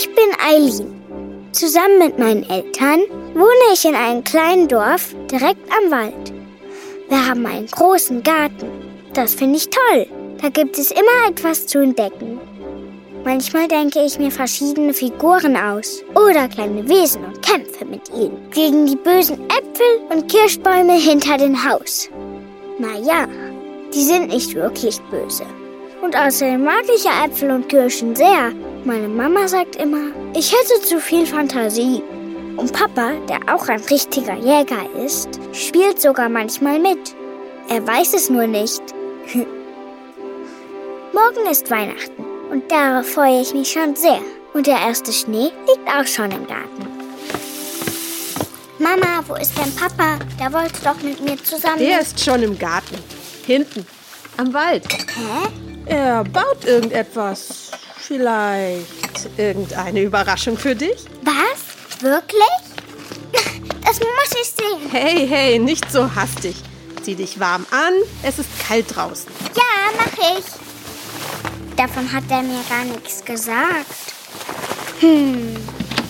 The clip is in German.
Ich bin Eileen. Zusammen mit meinen Eltern wohne ich in einem kleinen Dorf direkt am Wald. Wir haben einen großen Garten. Das finde ich toll. Da gibt es immer etwas zu entdecken. Manchmal denke ich mir verschiedene Figuren aus oder kleine Wesen und kämpfe mit ihnen gegen die bösen Äpfel und Kirschbäume hinter dem Haus. Naja, die sind nicht wirklich böse. Und außerdem mag ich ja Äpfel und Kirschen sehr. Meine Mama sagt immer, ich hätte zu viel Fantasie. Und Papa, der auch ein richtiger Jäger ist, spielt sogar manchmal mit. Er weiß es nur nicht. Morgen ist Weihnachten und darauf freue ich mich schon sehr. Und der erste Schnee liegt auch schon im Garten. Mama, wo ist denn Papa? Der wollte doch mit mir zusammen... Der ist schon im Garten. Hinten, am Wald. Hä? Er baut irgendetwas. Vielleicht irgendeine Überraschung für dich? Was? Wirklich? Das muss ich sehen. Hey, nicht so hastig. Zieh dich warm an, es ist kalt draußen. Ja, mach ich. Davon hat er mir gar nichts gesagt.